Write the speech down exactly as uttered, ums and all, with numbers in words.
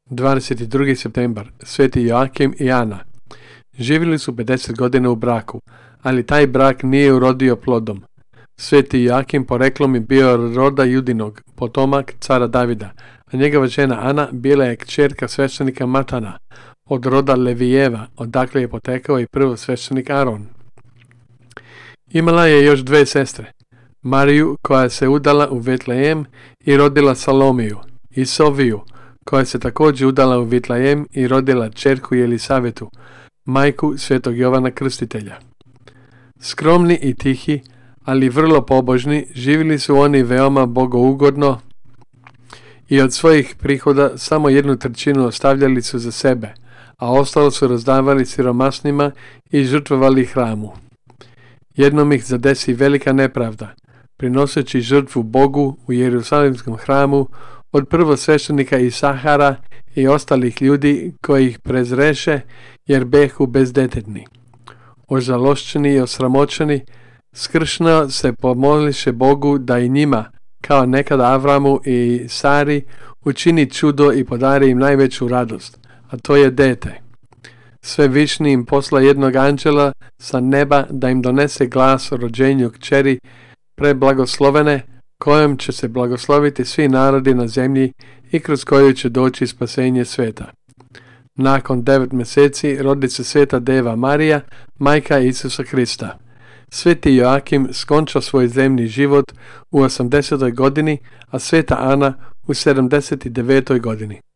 dvadeset drugi septembar. Sveti Joakim i Ana. Živjeli su pedeset godina u braku, ali taj brak nije urodio plodom. Sveti Joakim poreklom je bio roda Judinog, potomak cara Davida, a njegova žena Ana bila je kćerka sveštenika Matana, od roda Levijeva, odakle je potekao i prvo sveštenik Aron. Imala je još dve sestre, Mariju koja se udala u Betlejem i rodila Salomiju, i Soviju koja se također udala u Betlejem i rodila ćerku Jelisavetu, majku svetog Jovana Krstitelja. Skromni i tihi, ali vrlo pobožni, živjeli su oni veoma bogougodno i od svojih prihoda samo jednu trećinu ostavljali su za sebe, a ostalo su razdavali siromasnima i žrtvovali hramu. Jednom ih zadesi velika nepravda, prinoseći žrtvu Bogu u Jerusalimskom hramu od prvosveštenika Isahara i ostalih ljudi koji ih prezreše jer behu bezdetetni. Ožalošćeni i osramoćeni, skršno se pomoliše Bogu da i njima, kao nekada Avramu i Sari, učini čudo i podari im najveću radost, a to je dete. Svevišnji im posla jednog anđela sa neba da im donese glas o rođenju kćeri preblagoslovene, kojom će se blagosloviti svi narodi na zemlji i kroz koju će doći spasenje sveta. Nakon devet mjeseci rodi se sveta Deva Marija, majka Isusa Krista. Sveti Joakim skonča svoj zemlji život u osamdesetoj godini, a sveta Ana u sedamdeset devetoj godini.